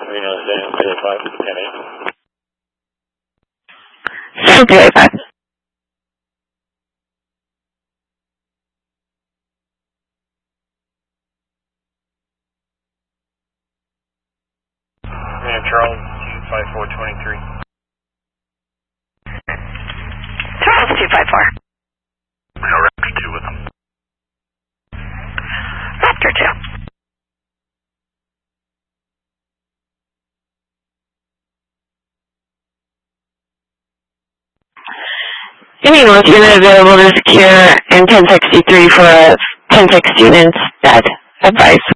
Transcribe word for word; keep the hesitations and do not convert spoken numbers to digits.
Reno, San Jose five, ten eight. San Jose five. Reno, Charles, two five four twenty-three. Charles two five four. Reno, Raptor two with them. Raptor two. Anyone unit available to secure in ten sixty-three for a ten sixteen inch bed. Advice.